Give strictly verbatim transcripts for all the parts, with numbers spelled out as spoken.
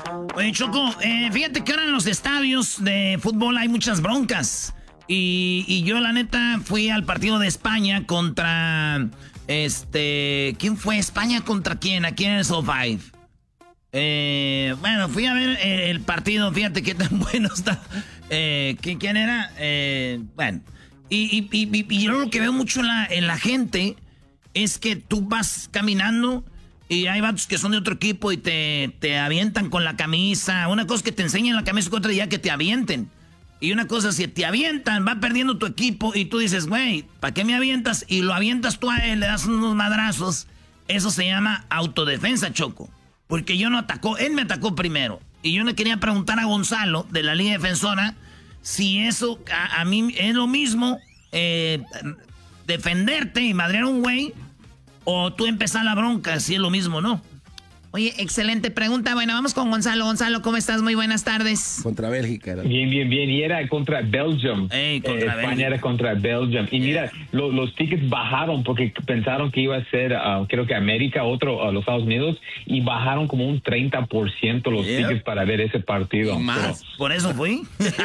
Oye, Choco, eh, fíjate que ahora en los estadios de fútbol hay muchas broncas. Y, y yo, la neta, fui al partido de España contra... Este... ¿Quién fue? ¿España contra quién? Aquí en el SoFi. Eh, bueno, fui a ver el partido. Fíjate qué tan bueno está. Eh, ¿Quién era? Eh, bueno. Y, y, y, y yo lo que veo mucho en la, en la gente es que tú vas caminando... Y hay vatos que son de otro equipo y te, te avientan con la camisa. Una cosa es que te enseñen la camisa, otra ya que te avienten. Y una cosa, si te avientan, va perdiendo tu equipo y tú dices, güey, ¿para qué me avientas? Y lo avientas tú a él, le das unos madrazos. Eso se llama autodefensa, Choco. Porque yo no atacó, él me atacó primero. Y yo le quería preguntar a Gonzalo, de la Liga Defensora, si eso a, a mí es lo mismo, eh, defenderte y madrear a un güey, o tú empezar la bronca, si es lo mismo, ¿no? Oye, excelente pregunta. Bueno, vamos con Gonzalo. Gonzalo, ¿cómo estás? Muy buenas tardes. Contra Bélgica. ¿no? Bien, bien, bien. Y era contra Belgium. Hey, contra eh, España Bélgica. era contra Belgium. Y mira, lo, los tickets bajaron porque pensaron que iba a ser, uh, creo que América, otro, uh, los Estados Unidos, y bajaron como un treinta por ciento los Yeah. tickets para ver ese partido. Y más. Pero, Por eso fui.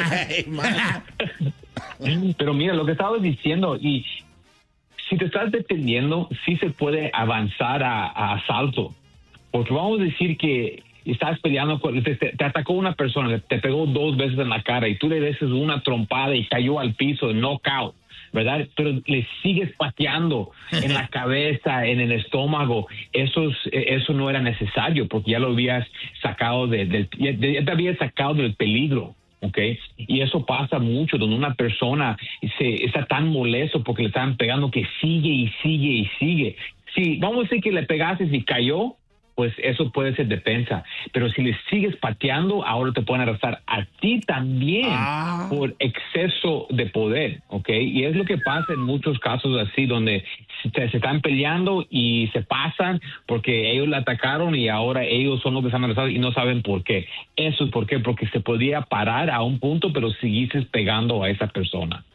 pero mira, lo que estabas diciendo, y si te estás defendiendo, sí se puede avanzar a, a asalto. Porque vamos a decir que estás peleando, con, te, te atacó una persona, te pegó dos veces en la cara y tú le des una trompada y cayó al piso, knockout, ¿verdad? Pero le sigues pateando en la cabeza, en el estómago. Eso, es, eso no era necesario porque ya lo habías sacado, de, del, ya, ya te habías sacado del peligro. Okay. Y eso pasa mucho, donde una persona se está tan molesto porque le están pegando que sigue y sigue y sigue. Si vamos a decir que le pegaste y cayó, pues eso puede ser defensa. Pero si le sigues pateando, ahora te pueden arrestar a ti también ah. por exceso de poder, ¿ok? Y es lo que pasa en muchos casos así, donde se, se están peleando y se pasan porque ellos le atacaron y ahora ellos son los que están arrestados y no saben por qué. Eso es por qué, porque se podía parar a un punto, pero seguiste pegando a esa persona.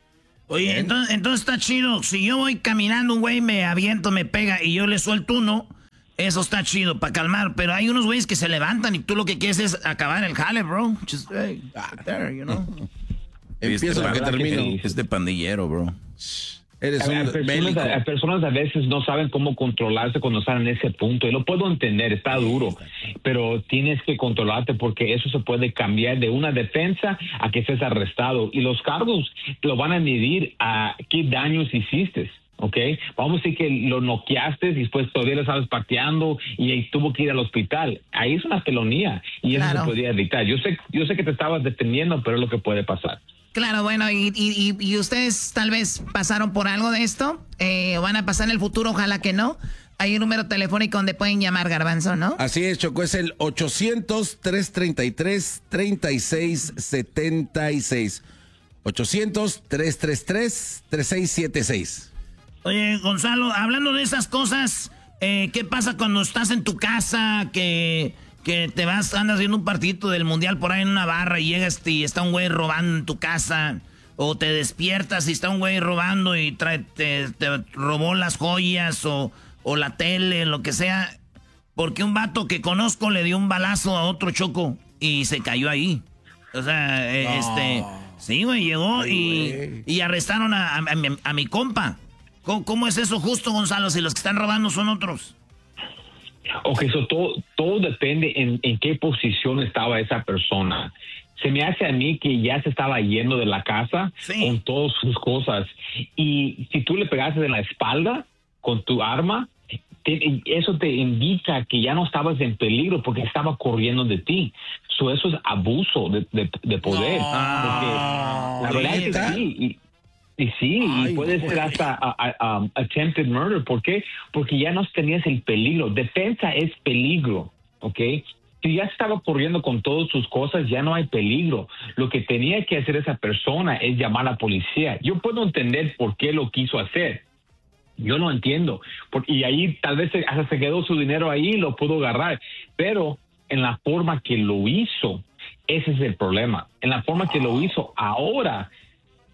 Oye, entonces, entonces está chido. Si yo voy caminando, un güey me aviento, me pega y yo le suelto uno, eso está chido para calmar. Pero hay unos güeyes que se levantan y tú lo que quieres es acabar el jale, bro. Just, hey, there, you know. Empiezo lo que termino. Este pandillero, bro. Eres a, un a, personas, a, a personas a veces no saben cómo controlarse cuando están en ese punto. Y lo puedo entender, está duro. Pero tienes que controlarte porque eso se puede cambiar de una defensa a que estés arrestado. Y los cargos lo van a medir a qué daños hiciste. ¿Ok? Vamos a decir que lo noqueaste y después todavía lo estabas pateando y ahí tuvo que ir al hospital. Ahí es una felonía y eso claro. se podía evitar. Yo sé, yo sé que te estabas defendiendo, pero es lo que puede pasar. Claro, bueno, y, y, y ustedes tal vez pasaron por algo de esto, eh, van a pasar en el futuro, ojalá que no. Hay un número telefónico donde pueden llamar, Garbanzo, ¿no? Así es, Choco, es el ochocientos, trescientos treinta y tres, treinta y seis setenta y seis. ochocientos, trescientos treinta y tres, treinta y seis setenta y seis. Oye, Gonzalo, hablando de esas cosas, eh, ¿qué pasa cuando estás en tu casa, que, que te vas, andas viendo un partidito del mundial por ahí en una barra y llegas y está un güey robando en tu casa? O te despiertas y está un güey robando y trae, te, te robó las joyas o, o la tele, lo que sea. Porque un vato que conozco le dio un balazo a otro, Choco, y se cayó ahí. O sea, eh, no. este... Sí, güey, llegó Ay, y, güey. y arrestaron a, a, a, mi, a mi compa. ¿Cómo, ¿Cómo es eso justo, Gonzalo, si los que están robando son otros? Ok, so todo, todo depende en, en qué posición estaba esa persona. Se me hace a mí que ya se estaba yendo de la casa sí. con todas sus cosas. Y si tú le pegaste en la espalda con tu arma, te, eso te indica que ya no estabas en peligro porque estaba corriendo de ti. So, eso es abuso de, de, de poder. No. Porque la verdad es que sí. Y, Y sí, Ay, y puede ser hasta a, a, um, attempted murder. ¿Por qué? Porque ya no tenías el peligro. Defensa es peligro, ¿ok? Si ya estaba corriendo con todas sus cosas, ya no hay peligro. Lo que tenía que hacer esa persona es llamar a la policía. Yo puedo entender por qué lo quiso hacer. Yo no entiendo. Porque, y ahí tal vez hasta se quedó su dinero ahí y lo pudo agarrar. Pero en la forma que lo hizo, ese es el problema. En la forma que lo hizo ahora...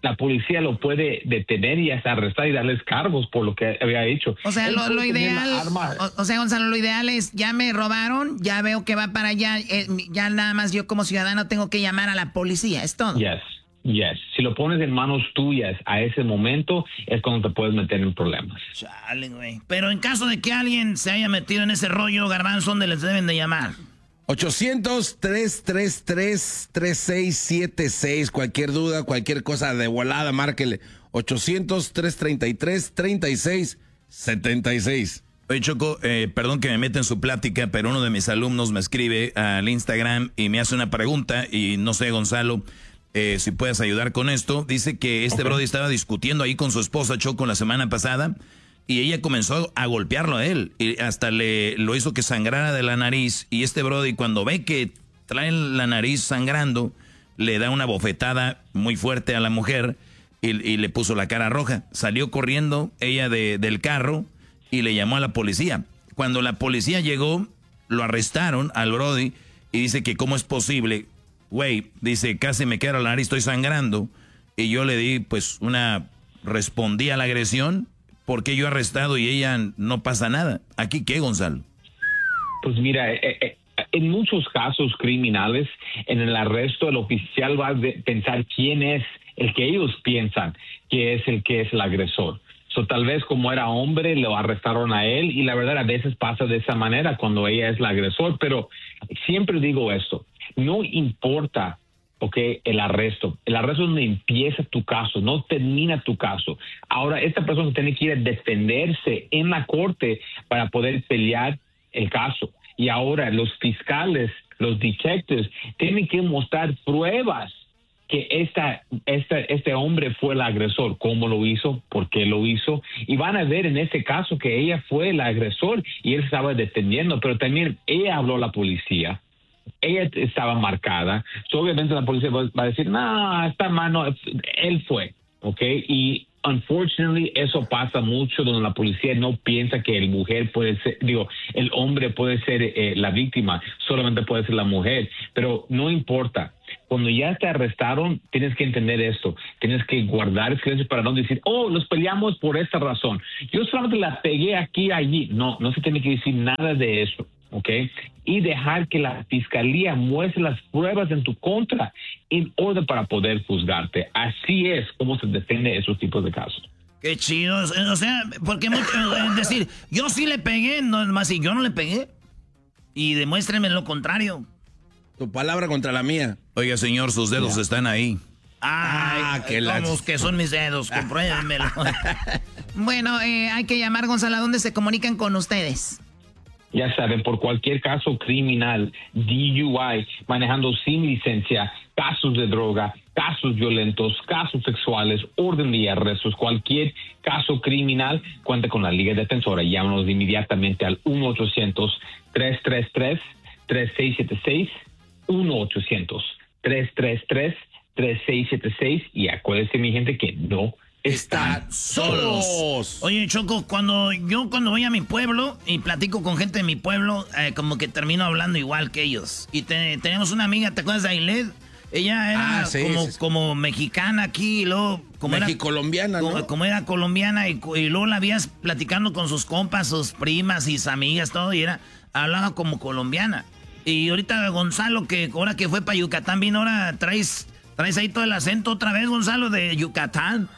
la policía lo puede detener y hasta arrestar y darles cargos por lo que había hecho. O sea, lo, lo ideal, o, o sea, Gonzalo, lo ideal es, ya me robaron, ya veo que va para allá, eh, ya nada más yo como ciudadano tengo que llamar a la policía, es todo. Yes, yes. Si lo pones en manos tuyas a ese momento, es cuando te puedes meter en problemas. Chale, güey. Pero en caso de que alguien se haya metido en ese rollo, Garbanzo, ¿dónde les deben de llamar? ochocientos, tres tres tres, tres seis siete seis. Cualquier duda, cualquier cosa de volada, márquele. ochocientos, tres treinta y tres, treinta y seis setenta y seis. Oye, Choco, eh, perdón que me meta en su plática, pero uno de mis alumnos me escribe al Instagram y me hace una pregunta y no sé, Gonzalo, eh, si puedes ayudar con esto. Dice que este okay. brody estaba discutiendo ahí con su esposa, Choco, la semana pasada. Y ella comenzó a golpearlo a él y hasta le lo hizo que sangrara de la nariz. Y este brody, cuando ve que trae la nariz sangrando, le da una bofetada muy fuerte a la mujer y, y le puso la cara roja. Salió corriendo ella de, del carro y le llamó a la policía. Cuando la policía llegó, lo arrestaron al brody y dice que cómo es posible. Güey, dice, casi me queda la nariz, estoy sangrando. Y yo le di, pues, una... respondí a la agresión. ¿Por qué yo arrestado y ella no pasa nada? ¿Aquí qué, Gonzalo? Pues mira, eh, eh, en muchos casos criminales, en el arresto el oficial va a pensar quién es el que ellos piensan que es el que es el agresor. So, tal vez como era hombre, lo arrestaron a él y la verdad a veces pasa de esa manera cuando ella es la agresor, pero siempre digo esto, no importa. Ok, el arresto. El arresto es donde empieza tu caso, no termina tu caso. Ahora, esta persona tiene que ir a defenderse en la corte para poder pelear el caso. Y ahora los fiscales, los detectives, tienen que mostrar pruebas que esta, esta, este hombre fue el agresor. ¿Cómo lo hizo? ¿Por qué lo hizo? Y van a ver en ese caso que ella fue el agresor y él estaba defendiendo, pero también ella habló a la policía. Ella estaba marcada. So, obviamente la policía va a decir, no, esta mano, él fue, ¿ok? Y unfortunately eso pasa mucho donde la policía no piensa que el mujer puede ser, digo, el hombre puede ser eh, la víctima, solamente puede ser la mujer, pero no importa. Cuando ya te arrestaron, tienes que entender esto. Tienes que guardar silencio para no decir, oh, nos peleamos por esta razón. Yo solamente la pegué aquí, allí. No, no se tiene que decir nada de eso. ¿Ok? Y dejar que la fiscalía muestre las pruebas en tu contra en orden para poder juzgarte. Así es como se defiende esos tipos de casos. Qué chido. O sea, porque mucho, es decir, yo sí le pegué, no es más, y yo no le pegué. Y demuéstreme lo contrario. Tu palabra contra la mía. Oiga, señor, sus dedos ya. están ahí. Ay, ah, que las... que son mis dedos, compruébenmelo. Bueno, eh, hay que llamar, Gonzalo, ¿a dónde se comunican con ustedes? Ya saben, por cualquier caso criminal, D U I, manejando sin licencia, casos de droga, casos violentos, casos sexuales, orden de arrestos, cualquier caso criminal, cuenta con la Liga Defensora. Llámanos inmediatamente al uno ochocientos, tres tres tres, tres seis siete seis, uno ochocientos, tres tres tres, tres seis siete seis y acuérdense, mi gente, que no están solos. Oye, Choco, cuando yo cuando voy a mi pueblo y platico con gente de mi pueblo, eh, como que termino hablando igual que ellos. Y te, tenemos una amiga, ¿te acuerdas de Ailed? Ella era ah, sí, como, sí, sí. como mexicana aquí, y luego... Como Mexicolombiana, era, ¿no? Como, como era colombiana, y, y luego la vías platicando con sus compas, sus primas y sus amigas, todo, y era, hablaba como colombiana. Y ahorita Gonzalo, que ahora que fue para Yucatán, vino ahora, traes, traes ahí todo el acento otra vez, Gonzalo, de Yucatán.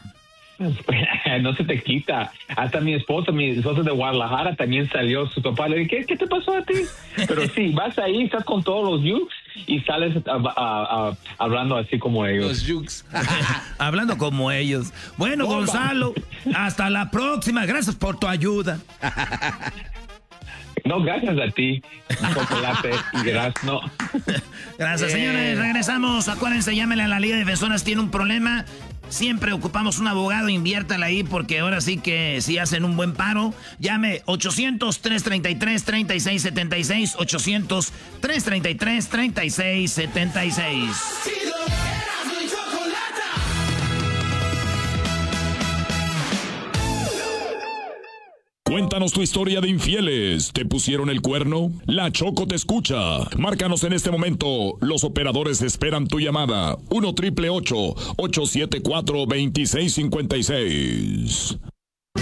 No se te quita. Hasta mi esposa, mi esposa de Guadalajara también salió. Su papá le dijo, ¿qué, ¿qué te pasó a ti? Pero sí, vas ahí, estás con todos los yukes y sales a, a, a, hablando así como ellos. Los yukes. Hablando como ellos. Bueno, Bomba. Gonzalo, hasta la próxima. Gracias por tu ayuda. No, gracias a ti, chocolate y gracias, no. Gracias, señores. Regresamos. Acuérdense, llámenle a la Liga de Defensoras. Tiene un problema. Siempre ocupamos un abogado, inviértale ahí porque ahora sí que sí hacen un buen paro. Llame ochocientos, tres treinta y tres, treinta y seis setenta y seis, ochocientos, tres treinta y tres, treinta y seis setenta y seis. Cuéntanos tu historia de infieles. ¿Te pusieron el cuerno? La Choco te escucha. Márcanos en este momento. Los operadores esperan tu llamada. uno triple ocho, ocho siete cuatro, dos seis cinco seis.